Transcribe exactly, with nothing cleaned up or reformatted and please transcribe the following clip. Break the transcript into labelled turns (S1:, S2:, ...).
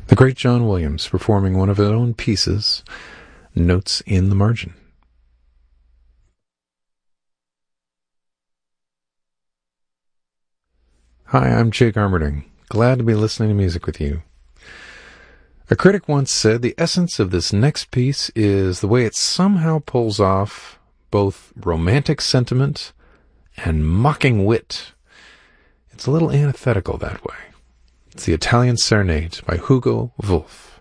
S1: The great John Williams performing one of his own pieces, Notes in the Margin. Hi, I'm Jake Armerding. Glad to be listening to music with you. A critic once said the essence of this next piece is the way it somehow pulls off both romantic sentiment and mocking wit. It's a little antithetical that way. It's the Italian Serenade by Hugo Wolf.